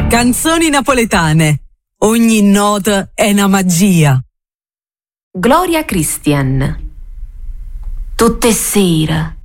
Canzoni napoletane. Ogni nota è una magia. Gloria Christian. Tutte sera